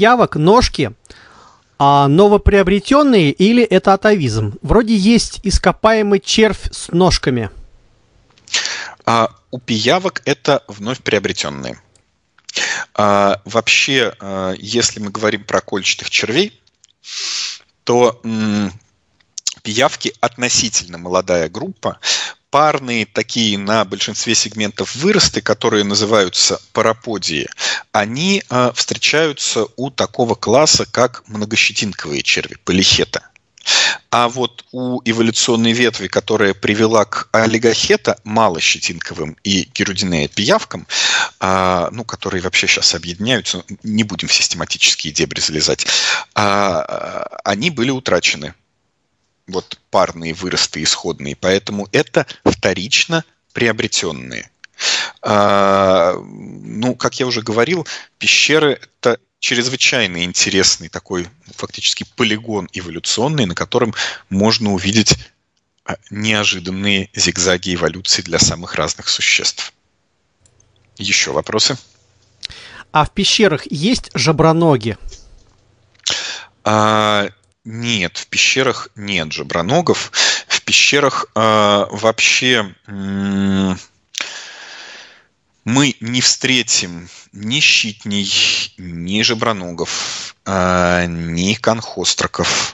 Пиявок, ножки, новоприобретенные или это атовизм? Вроде есть ископаемый червь с ножками. У пиявок это вновь приобретенные. Вообще, если мы говорим про кольчатых червей, то пиявки относительно молодая группа. Парные такие на большинстве сегментов выросты, которые называются параподии, они встречаются у такого класса, как многощетинковые черви, полихета. А вот у эволюционной ветви, которая привела к олигохета, малощетинковым и герудинея пиявкам, которые вообще сейчас объединяются, не будем в систематические дебри залезать, они были утрачены. Вот парные выросты исходные, поэтому это вторично приобретенные. Как я уже говорил, пещеры – это чрезвычайно интересный такой фактически полигон эволюционный, на котором можно увидеть неожиданные зигзаги эволюции для самых разных существ. Еще вопросы? А в пещерах есть жаброноги? Нет, в пещерах нет жаброногов. В пещерах вообще мы не встретим ни щитней, ни жаброногов, ни конхостроков.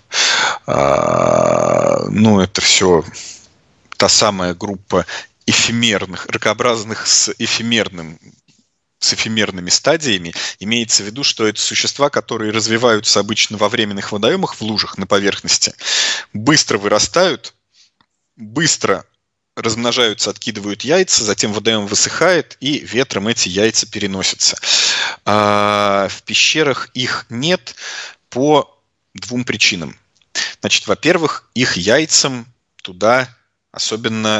Это все та самая группа эфемерных, ракообразных с эфемерными стадиями. Имеется в виду, что это существа, которые развиваются обычно во временных водоемах, в лужах на поверхности, быстро вырастают, быстро размножаются, откидывают яйца, затем водоем высыхает, и ветром эти яйца переносятся. В пещерах их нет по двум причинам. Значит, во-первых, их яйцам туда особенно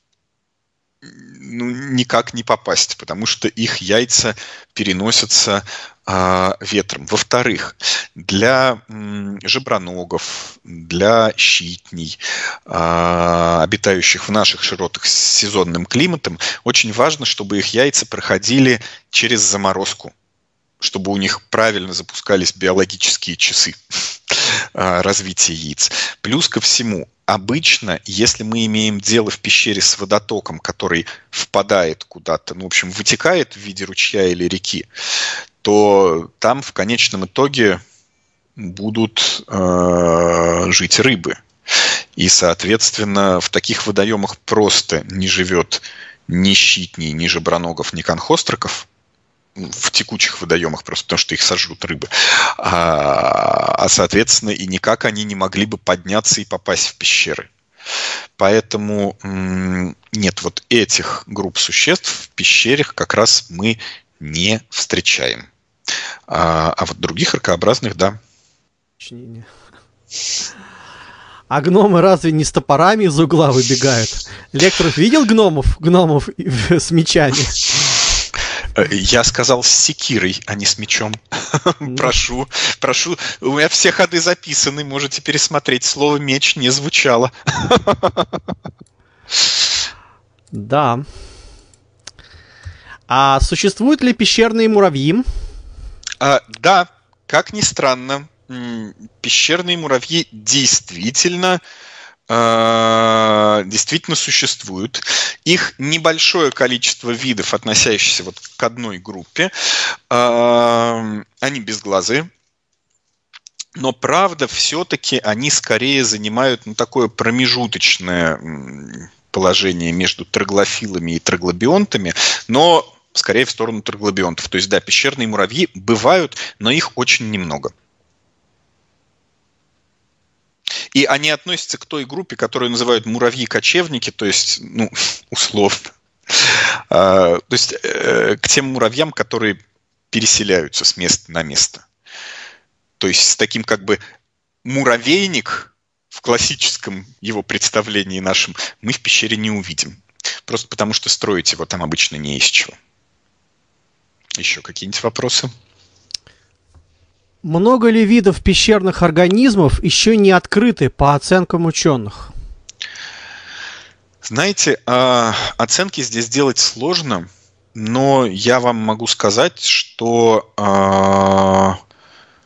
никак не попасть, потому что их яйца переносятся ветром. Во-вторых, для жаброногов, для щитней, обитающих в наших широтах с сезонным климатом, очень важно, чтобы их яйца проходили через заморозку, чтобы у них правильно запускались биологические часы развития яиц. Плюс ко всему, обычно, если мы имеем дело в пещере с водотоком, который впадает куда-то, вытекает в виде ручья или реки, то там в конечном итоге будут жить рыбы. И, соответственно, в таких водоемах просто не живет ни щитней, ни жаброногов, ни конхостроков, в текучих водоемах, просто потому что их сожрут рыбы. Соответственно, и никак они не могли бы подняться и попасть в пещеры. Поэтому нет, вот этих групп существ в пещерах как раз мы не встречаем. А вот других ракообразных, да. А гномы разве не с топорами из угла выбегают? Лекторов видел гномов с мечами? Я сказал с секирой, а не с мечом. Прошу. У меня все ходы записаны, можете пересмотреть. Слово «меч» не звучало. Да. А существуют ли пещерные муравьи? Да, как ни странно, пещерные муравьи действительно существуют. Их небольшое количество видов, относящихся вот к одной группе. Они безглазые. Но, правда, все-таки они скорее занимают такое промежуточное положение между троглофилами и троглобионтами, но скорее в сторону троглобионтов. То есть, да, пещерные муравьи бывают, но их очень немного. И они относятся к той группе, которую называют муравьи-кочевники, то есть, условно. То есть, к тем муравьям, которые переселяются с места на место. То есть, с таким муравейник в классическом его представлении нашем мы в пещере не увидим. Просто потому, что строить его там обычно не из чего. Еще какие-нибудь вопросы? Много ли видов пещерных организмов еще не открыты по оценкам ученых? Знаете, оценки здесь делать сложно, но я вам могу сказать, что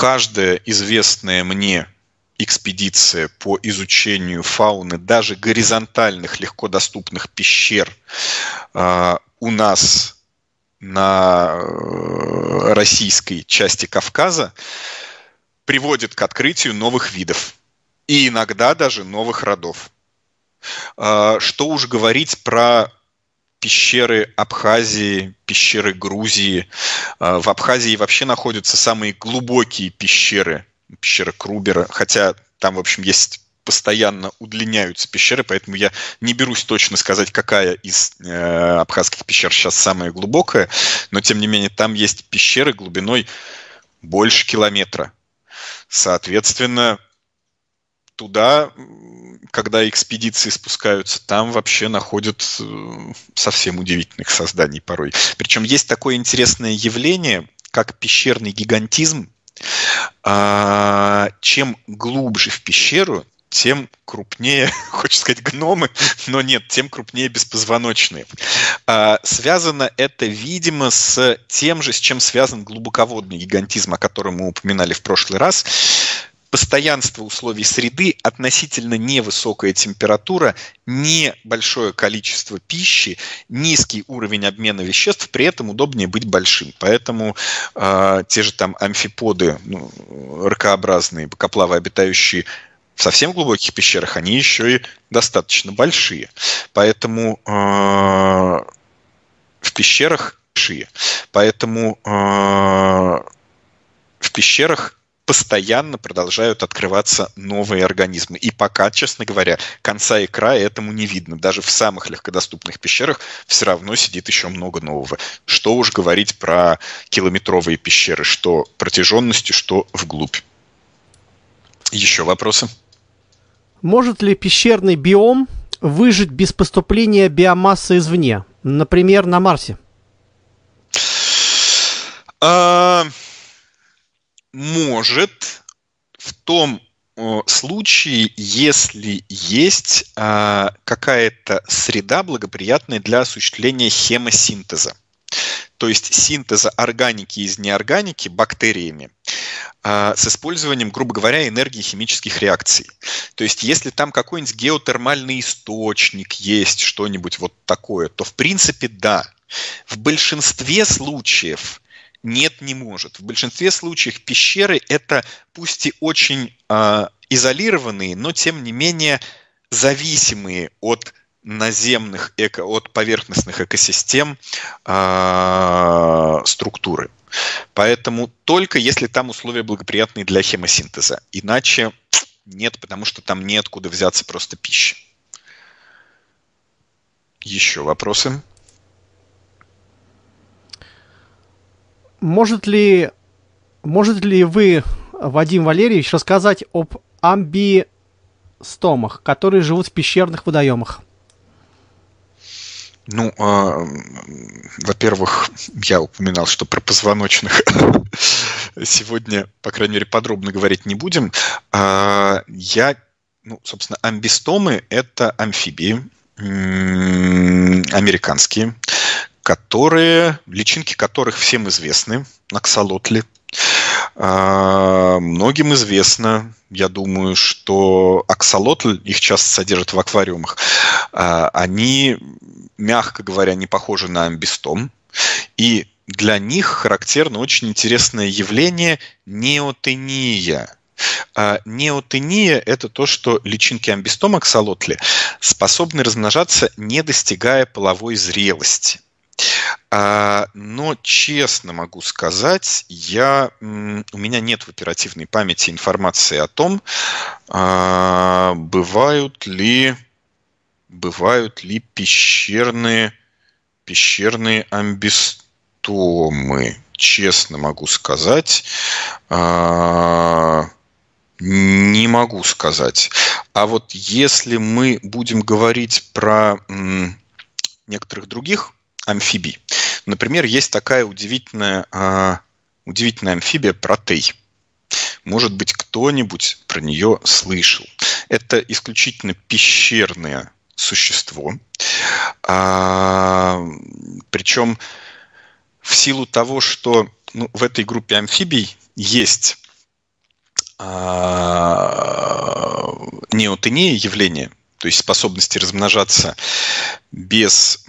каждая известная мне экспедиция по изучению фауны даже горизонтальных, легко доступных пещер у нас на российской части Кавказа приводит к открытию новых видов и иногда даже новых родов. Что уж говорить про пещеры Абхазии, пещеры Грузии. В Абхазии вообще находятся самые глубокие пещеры, пещера Крубера, хотя там, в общем, постоянно удлиняются пещеры, поэтому я не берусь точно сказать, какая из абхазских пещер сейчас самая глубокая, но, тем не менее, там есть пещеры глубиной больше километра. Соответственно, туда, когда экспедиции спускаются, там вообще находят совсем удивительных созданий порой. Причем есть такое интересное явление, как пещерный гигантизм. Чем глубже в пещеру, тем крупнее, хочется сказать, гномы, но нет, тем крупнее беспозвоночные. Связано это, видимо, с тем же, с чем связан глубоководный гигантизм, о котором мы упоминали в прошлый раз. Постоянство условий среды, относительно невысокая температура, небольшое количество пищи, низкий уровень обмена веществ, при этом удобнее быть большим. Поэтому те же там амфиподы, ракообразные, бокоплавы, обитающие в совсем глубоких пещерах, они еще и достаточно большие. Поэтому в пещерах постоянно продолжают открываться новые организмы. И пока, честно говоря, конца и края этому не видно. Даже в самых легкодоступных пещерах все равно сидит еще много нового. Что уж говорить про километровые пещеры, что протяженностью, что вглубь. Еще вопросы? Может ли пещерный биом выжить без поступления биомассы извне? Например, на Марсе? Может, в том случае, если есть какая-то среда, благоприятная для осуществления хемосинтеза. То есть синтеза органики из неорганики бактериями с использованием, грубо говоря, энергии химических реакций. То есть если там какой-нибудь геотермальный источник есть, что-нибудь вот такое, то в принципе да. В большинстве случаев нет, не может. В большинстве случаев пещеры это пусть и очень изолированные, но тем не менее зависимые от наземных, от поверхностных экосистем структуры. Поэтому только если там условия благоприятные для хемосинтеза. Иначе нет, потому что там неоткуда взяться просто пищи. Еще вопросы? Может ли вы, Вадим Валерьевич, рассказать об амбистомах, которые живут в пещерных водоемах? Ну, во-первых, я упоминал, что про позвоночных сегодня, по крайней мере, подробно говорить не будем. Собственно, амбистомы – это амфибии американские, личинки которых всем известны, аксолотли. Многим известно, я думаю, что аксолотль, их часто содержат в аквариумах, они, мягко говоря, не похожи на амбистом. И для них характерно очень интересное явление неотения. Неотения – это то, что личинки амбистома, аксолотли, способны размножаться, не достигая половой зрелости. Но честно могу сказать, у меня нет в оперативной памяти информации о том, бывают ли пещерные амбистомы. Честно могу сказать, не могу сказать. А вот если мы будем говорить про некоторых других амфибий, например, есть такая удивительная амфибия протей. Может быть, кто-нибудь про нее слышал. Это исключительно пещерное существо. Причем в силу того, что в этой группе амфибий есть неотения явления, то есть способности размножаться без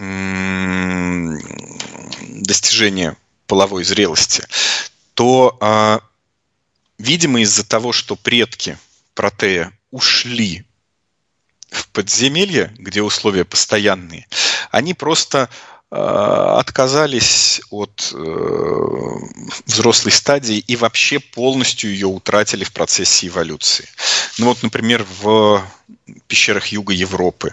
достижения половой зрелости, то, видимо, из-за того, что предки протея ушли в подземелье, где условия постоянные, они просто отказались от взрослой стадии и вообще полностью ее утратили в процессе эволюции. Ну вот, например, в пещерах Юга Европы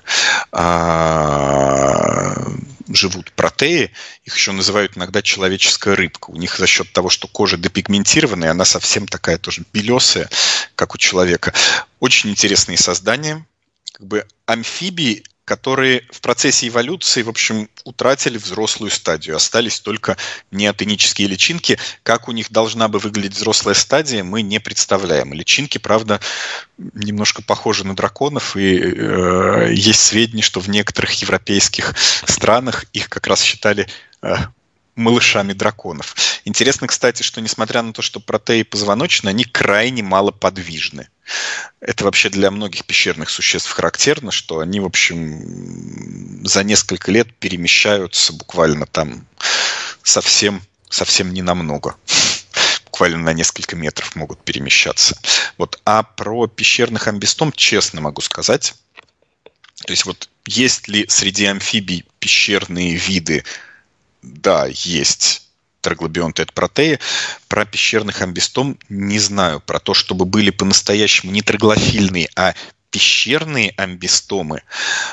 живут протеи, их еще называют иногда человеческая рыбка. У них за счет того, что кожа депигментированная, она совсем такая тоже белесая, как у человека. Очень интересные создания, как бы амфибии, которые в процессе эволюции, в общем, утратили взрослую стадию. Остались только неотенические личинки. Как у них должна бы выглядеть взрослая стадия, мы не представляем. Личинки, правда, немножко похожи на драконов, и есть сведения, что в некоторых европейских странах их как раз считали малышами драконов. Интересно, кстати, что несмотря на то, что протеи позвоночные, они крайне малоподвижны. Это вообще для многих пещерных существ характерно, что они, в общем, за несколько лет перемещаются буквально там совсем ненамного. Буквально на несколько метров могут перемещаться. Вот. А про пещерных амбистом честно могу сказать. То есть вот есть ли среди амфибий пещерные виды? Да, есть троглобионты, это протеи. Про пещерных амбистом не знаю. Про то, чтобы были по-настоящему не троглофильные, а пещерные амбистомы,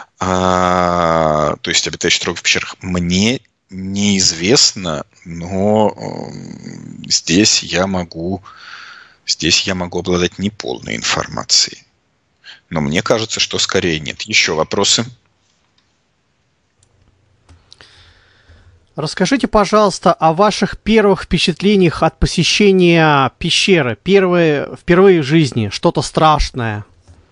то есть обитающие строго в пещерах, мне неизвестно, но здесь я могу обладать неполной информацией. Но мне кажется, что скорее нет. Еще вопросы? Расскажите, пожалуйста, о ваших первых впечатлениях от посещения пещеры. Впервые в жизни. Что-то страшное.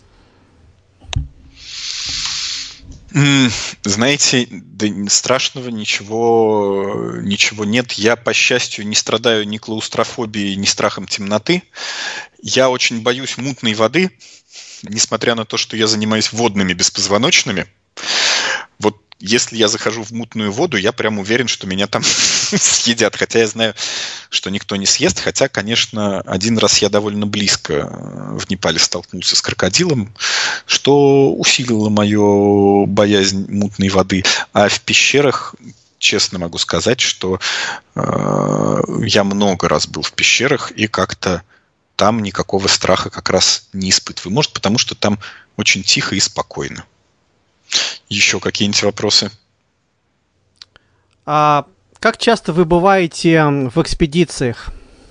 Знаете, да страшного ничего нет. Я, по счастью, не страдаю ни клаустрофобией, ни страхом темноты. Я очень боюсь мутной воды, несмотря на то, что я занимаюсь водными беспозвоночными. Вот если я захожу в мутную воду, я прям уверен, что меня там съедят. Хотя я знаю, что никто не съест. Хотя, конечно, один раз я довольно близко в Непале столкнулся с крокодилом, что усилило мою боязнь мутной воды. А в пещерах, честно могу сказать, что я много раз был в пещерах и как-то там никакого страха как раз не испытываю. Может, потому что там очень тихо и спокойно. Еще какие-нибудь вопросы? А как часто вы бываете в экспедициях?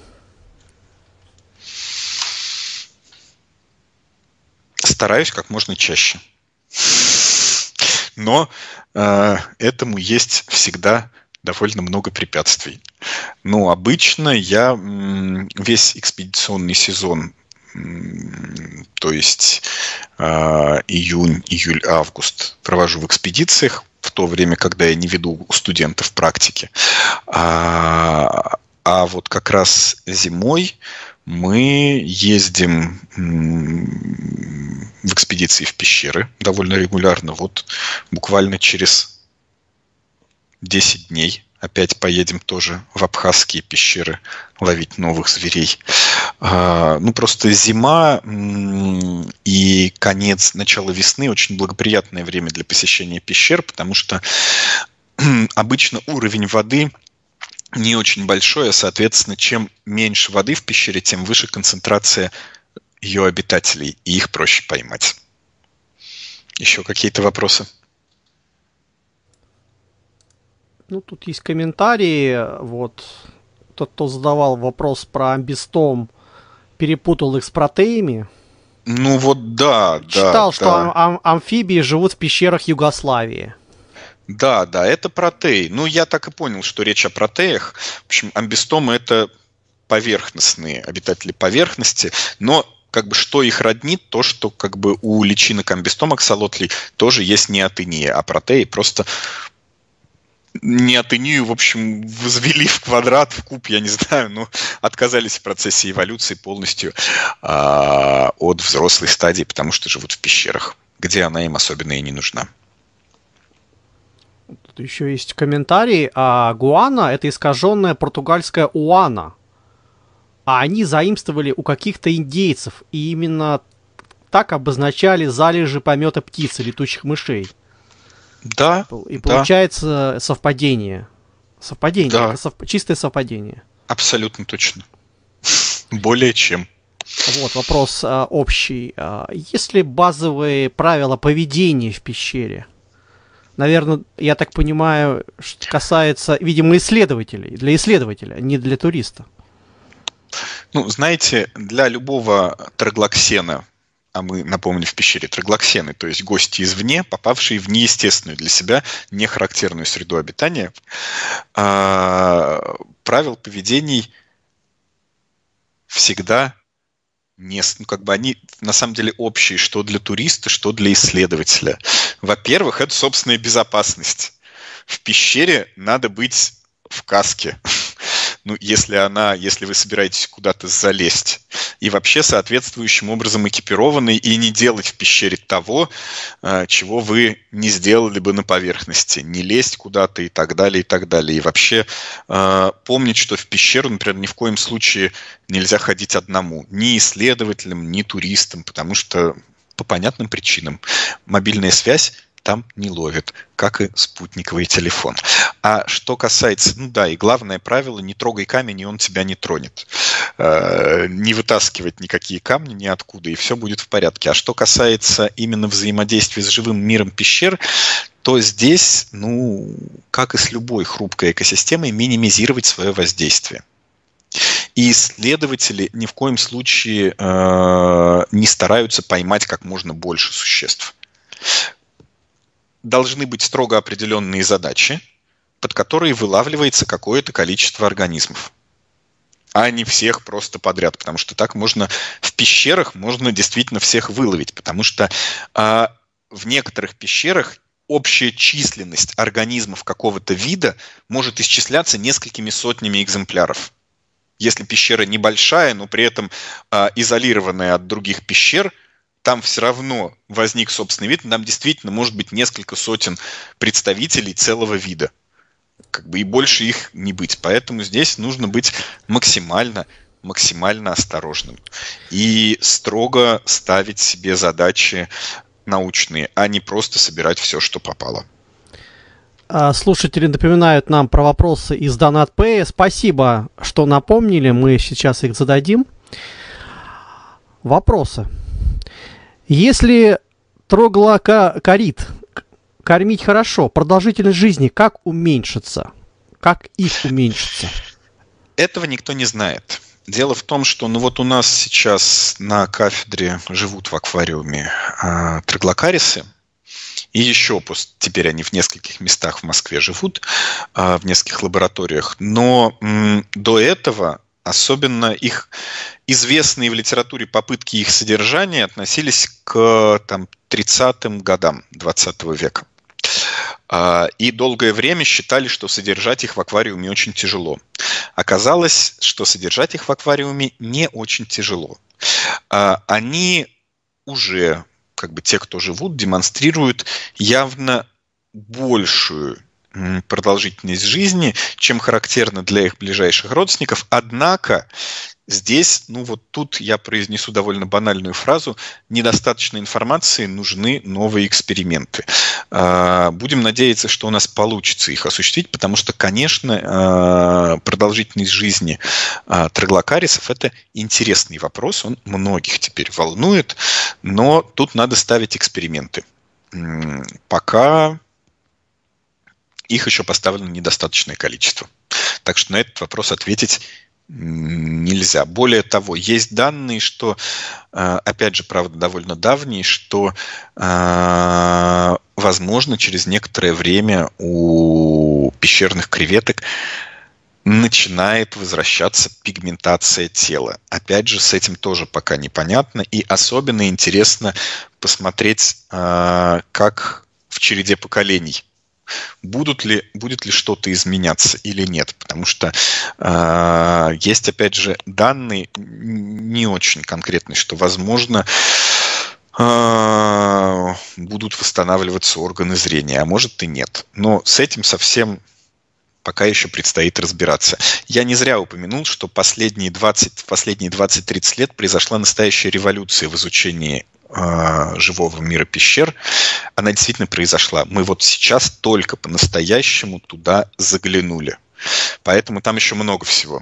Стараюсь как можно чаще. Но этому есть всегда довольно много препятствий. Ну, обычно я весь экспедиционный сезон, то есть июнь, июль, август, провожу в экспедициях, в то время, когда я не веду студентов практики. А вот как раз зимой мы ездим в экспедиции в пещеры довольно регулярно. Вот буквально через 10 дней опять поедем тоже в абхазские пещеры ловить новых зверей. Ну, просто зима и начало весны очень благоприятное время для посещения пещер, потому что обычно уровень воды не очень большой, а, соответственно, чем меньше воды в пещере, тем выше концентрация ее обитателей, и их проще поймать. Еще какие-то вопросы? Ну, тут есть комментарии. Вот тот, кто задавал вопрос про амбистом, перепутал их с протеями. Ну вот да. Читал, что амфибии живут в пещерах Югославии. Да, это протеи. Ну, я так и понял, что речь о протеях. В общем, амбистомы – это поверхностные обитатели поверхности, но как бы что их роднит, то, что как бы у личинок амбистом аксолотлей тоже есть неотения, а протеи просто неотынию, в общем, возвели в квадрат, в куб, я не знаю, но отказались в процессе эволюции полностью от взрослой стадии, потому что живут в пещерах, где она им особенно и не нужна. Тут еще есть комментарий. Гуана — это искаженная португальская уана. А они заимствовали у каких-то индейцев. И именно так обозначали залежи помета птиц и летучих мышей. Да. И получается совпадение. Совпадение. Да. Это чистое совпадение. Абсолютно точно. Более чем. Вот вопрос общий. Есть ли базовые правила поведения в пещере? Наверное, я так понимаю, что касается, видимо, исследователей. Для исследователя, не для туриста. Ну, знаете, для любого троглоксена, а мы, напомню, в пещере троглоксены, то есть гости извне, попавшие в неестественную для себя, нехарактерную среду обитания, правил поведений всегда они на самом деле общие, что для туриста, что для исследователя. Во-первых, это собственная безопасность. В пещере надо быть в каске. Ну, если вы собираетесь куда-то залезть, и вообще соответствующим образом экипированы, и не делать в пещере того, чего вы не сделали бы на поверхности, не лезть куда-то и так далее, и так далее. И вообще помнить, что в пещеру, например, ни в коем случае нельзя ходить одному, ни исследователям, ни туристам, потому что по понятным причинам мобильная связь там не ловит, как и спутниковый телефон. А что касается, и главное правило, не трогай камень, и он тебя не тронет. Не вытаскивать никакие камни ниоткуда, и все будет в порядке. А что касается именно взаимодействия с живым миром пещер, то здесь, как и с любой хрупкой экосистемой, минимизировать свое воздействие. И исследователи ни в коем случае не стараются поймать как можно больше существ. Должны быть строго определенные задачи, под которые вылавливается какое-то количество организмов. А не всех просто подряд, потому что так в пещерах можно действительно всех выловить, потому что в некоторых пещерах общая численность организмов какого-то вида может исчисляться несколькими сотнями экземпляров. Если пещера небольшая, но при этом изолированная от других пещер, там все равно возник собственный вид, там действительно может быть несколько сотен представителей целого вида. И больше их не быть. Поэтому здесь нужно быть максимально осторожным. И строго ставить себе задачи научные, а не просто собирать все, что попало. Слушатели напоминают нам про вопросы из DonatPay. Спасибо, что напомнили. Мы сейчас их зададим. Вопросы. Если троглокарид кормить хорошо, продолжительность жизни как уменьшится? Как их уменьшится? Этого никто не знает. Дело в том, что у нас сейчас на кафедре живут в аквариуме троглокарисы, и еще теперь они в нескольких местах в Москве живут, в нескольких лабораториях. Но до этого особенно их известные в литературе попытки их содержания относились к 30-м годам 20 века. И долгое время считали, что содержать их в аквариуме очень тяжело. Оказалось, что содержать их в аквариуме не очень тяжело. Они уже, те, кто живут, демонстрируют явно большую продолжительность жизни, чем характерно для их ближайших родственников. Однако здесь, тут я произнесу довольно банальную фразу: недостаточно информации, нужны новые эксперименты. Будем надеяться, что у нас получится их осуществить, потому что, конечно, продолжительность жизни троглокарисов – это интересный вопрос, он многих теперь волнует, но тут надо ставить эксперименты. Пока их еще поставлено недостаточное количество. Так что на этот вопрос ответить нельзя. Более того, есть данные, что, опять же, правда, довольно давние, что, возможно, через некоторое время у пещерных креветок начинает возвращаться пигментация тела. Опять же, с этим тоже пока непонятно. И особенно интересно посмотреть, как в череде поколений будет ли что-то изменяться или нет. Потому что есть, опять же, данные не очень конкретные, что, возможно, будут восстанавливаться органы зрения, а может и нет. Но с этим совсем пока еще предстоит разбираться. Я не зря упомянул, что в последние 20-30 лет произошла настоящая революция в изучении живого мира пещер. Она действительно произошла. Мы вот сейчас только по-настоящему туда заглянули. Поэтому там еще много всего.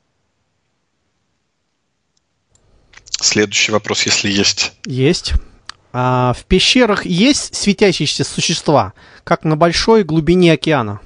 Следующий вопрос, если есть. Есть. В пещерах есть светящиеся существа, как на большой глубине океана?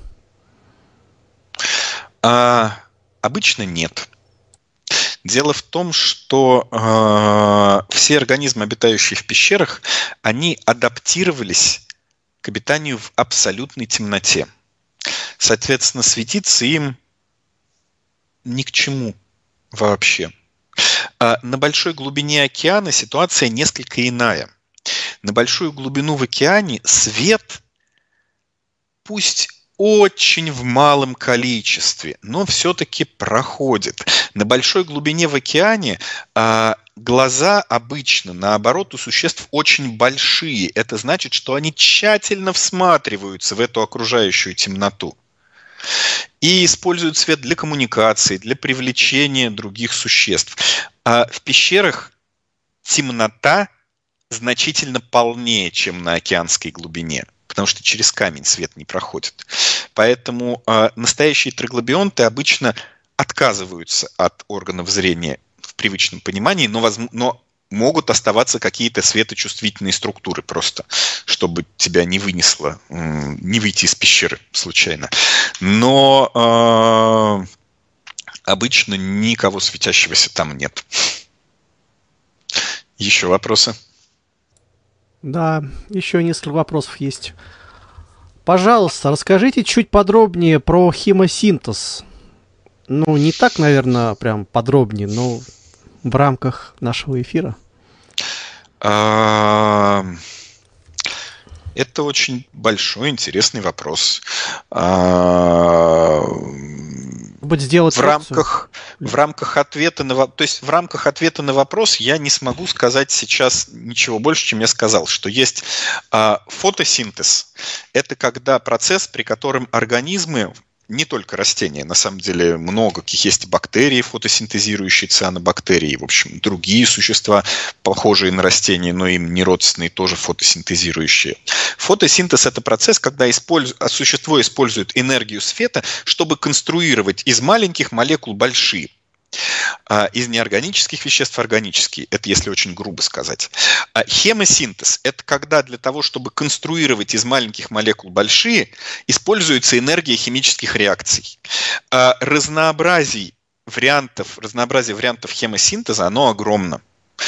Обычно нет. Дело в том, что все организмы, обитающие в пещерах, они адаптировались к обитанию в абсолютной темноте. Соответственно, светиться им ни к чему вообще. На большой глубине океана ситуация несколько иная. На большую глубину в океане свет, пусть очень в малом количестве, но все-таки проходит. На большой глубине в океане глаза обычно, наоборот, у существ очень большие. Это значит, что они тщательно всматриваются в эту окружающую темноту и используют свет для коммуникации, для привлечения других существ. В пещерах темнота значительно полнее, чем на океанской глубине, потому что через камень свет не проходит. Поэтому настоящие троглобионты обычно отказываются от органов зрения в привычном понимании, но могут оставаться какие-то светочувствительные структуры просто, чтобы тебя не вынесло, не выйти из пещеры случайно. Но обычно никого светящегося там нет. Еще вопросы? Да, еще несколько вопросов есть. Пожалуйста, расскажите чуть подробнее про хемосинтез. Ну, не так, наверное, прям подробнее, но в рамках нашего эфира. Это очень большой, интересный вопрос. Сделать в рамках ответа на вопрос я не смогу сказать сейчас ничего больше, чем я сказал, что есть фотосинтез. Это когда процесс, при котором организмы, не только растения, на самом деле много каких есть бактерии, фотосинтезирующие цианобактерии, в общем, другие существа, похожие на растения, но им не родственные, тоже фотосинтезирующие. Фотосинтез – это процесс, когда существо использует энергию света, чтобы конструировать из маленьких молекул большие. Из неорганических веществ органические. Это если очень грубо сказать. Хемосинтез – это когда для того, чтобы конструировать из маленьких молекул большие, используется энергия химических реакций. Разнообразие вариантов хемосинтеза, оно огромно.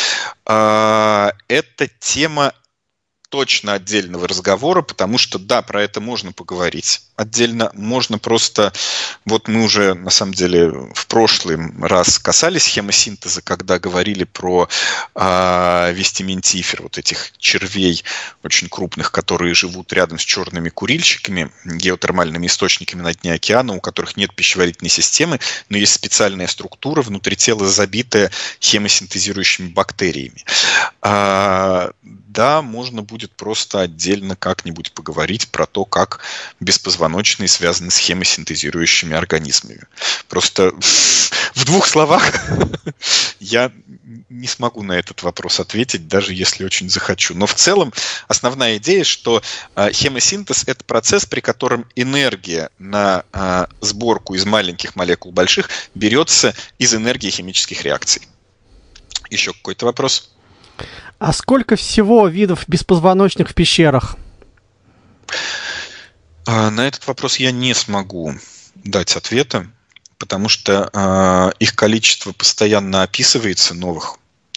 Это тема точно отдельного разговора, потому что, да, про это можно поговорить отдельно. Можно просто... Вот мы уже, на самом деле, в прошлый раз касались хемосинтеза, когда говорили про вестиментифер, вот этих червей очень крупных, которые живут рядом с черными курильщиками, геотермальными источниками на дне океана, у которых нет пищеварительной системы, но есть специальная структура внутри тела, забитая хемосинтезирующими бактериями. Да, можно будет просто отдельно как-нибудь поговорить про то, как беспозвоночные связаны с хемосинтезирующими организмами. Просто в двух словах я не смогу на этот вопрос ответить, даже если очень захочу. Но в целом основная идея, что хемосинтез – это процесс, при котором энергия на сборку из маленьких молекул больших берется из энергии химических реакций. Еще какой-то вопрос? А сколько всего видов беспозвоночных в пещерах? На этот вопрос я не смогу дать ответа, потому что их количество постоянно описывается, новых.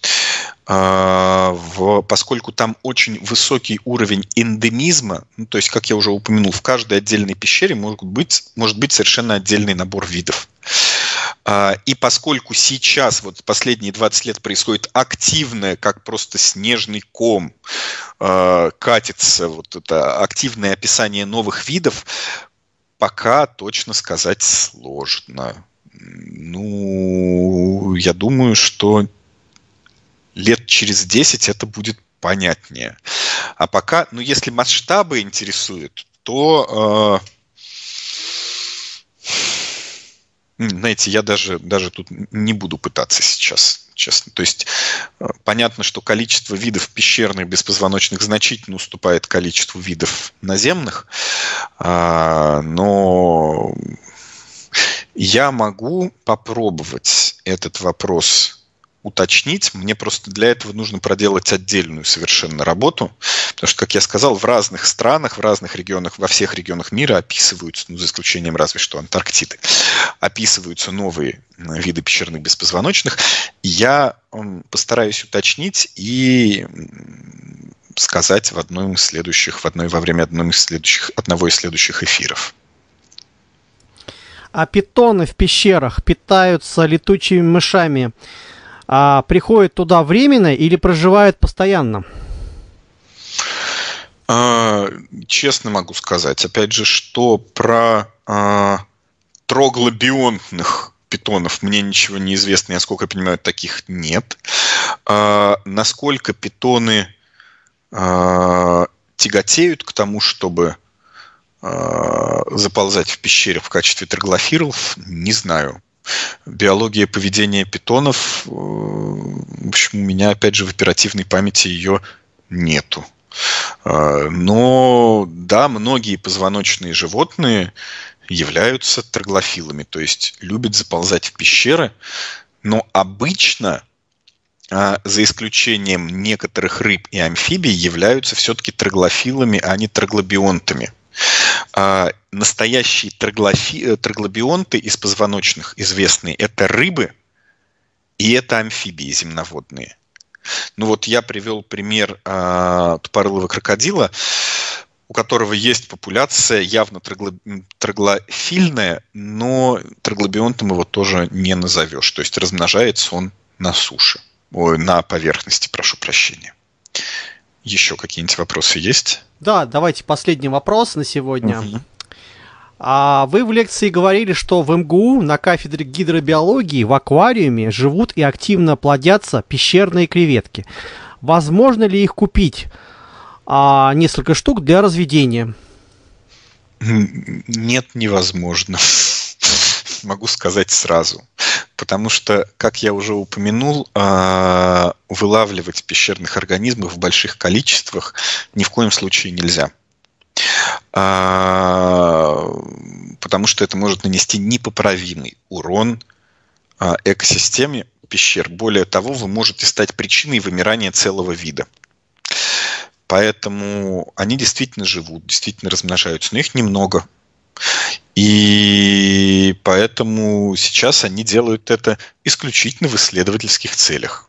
Поскольку там очень высокий уровень эндемизма, ну, то есть, как я уже упомянул, в каждой отдельной пещере может быть совершенно отдельный набор видов. И поскольку сейчас, вот последние 20 лет происходит активное, как просто снежный ком, катится вот это активное описание новых видов, пока точно сказать сложно. Ну, я думаю, что лет через 10 это будет понятнее. А пока, ну, если масштабы интересуют, то, знаете, я даже тут не буду пытаться сейчас, честно. То есть понятно, что количество видов пещерных беспозвоночных значительно уступает количеству видов наземных, но я могу попробовать этот вопрос уточнить. Мне просто для этого нужно проделать отдельную совершенно работу, потому что, как я сказал, в разных странах, в разных регионах, во всех регионах мира описываются, ну, за исключением разве что Антарктиды, описываются новые виды пещерных беспозвоночных. Я постараюсь уточнить и сказать во время одного из следующих эфиров. А питоны в пещерах питаются летучими мышами, приходят туда временно или проживают постоянно? Честно могу сказать, опять же, что про троглобионтных питонов мне ничего не известно, насколько я понимаю, таких нет. Насколько питоны тяготеют к тому, чтобы заползать в пещере в качестве троглофилов, не знаю. Биология поведения питонов, в общем, у меня, опять же, в оперативной памяти ее нету. Но, да, многие позвоночные животные являются троглофилами, то есть любят заползать в пещеры, но обычно, за исключением некоторых рыб и амфибий, являются все-таки троглофилами, а не троглобионтами. Настоящие троглобионты из позвоночных известные – это рыбы и это амфибии земноводные. Ну вот я привел пример тупорылого крокодила, у которого есть популяция явно троглофильная, но троглобионтом его тоже не назовешь. То есть размножается он на суше, на поверхности, прошу прощения. Еще какие-нибудь вопросы есть? Да, давайте последний вопрос на сегодня. Вы в лекции говорили, что в МГУ на кафедре гидробиологии в аквариуме живут и активно плодятся пещерные креветки. Возможно ли их купить несколько штук для разведения? Нет, невозможно. Могу сказать сразу. Потому что, как я уже упомянул, вылавливать пещерных организмов в больших количествах ни в коем случае нельзя. Потому что это может нанести непоправимый урон экосистеме пещер. Более того, вы можете стать причиной вымирания целого вида. Поэтому они действительно живут, действительно размножаются, но их немного. И поэтому сейчас они делают это исключительно в исследовательских целях.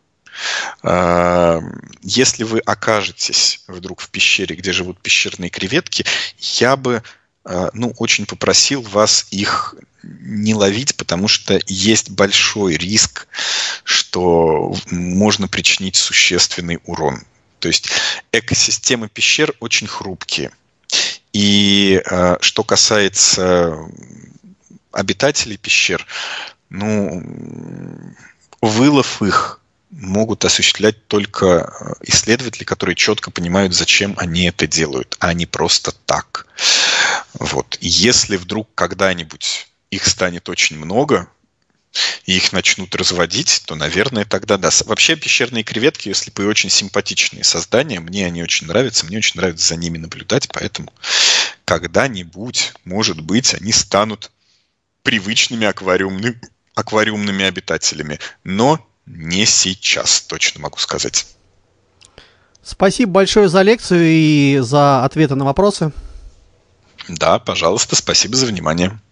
Если вы окажетесь вдруг в пещере, где живут пещерные креветки, я бы очень попросил вас их не ловить, потому что есть большой риск, что можно причинить существенный урон. То есть экосистемы пещер очень хрупкие. И что касается обитателей пещер, вылов их могут осуществлять только исследователи, которые четко понимают, зачем они это делают, а не просто так. Вот. Если вдруг когда-нибудь их станет очень много, и их начнут разводить, то, наверное, тогда да. Вообще пещерные креветки, если бы, очень симпатичные создания, мне они очень нравятся за ними наблюдать, поэтому когда-нибудь, может быть, они станут привычными аквариумными обитателями, но не сейчас, точно могу сказать. Спасибо большое за лекцию и за ответы на вопросы. Да, пожалуйста, спасибо за внимание.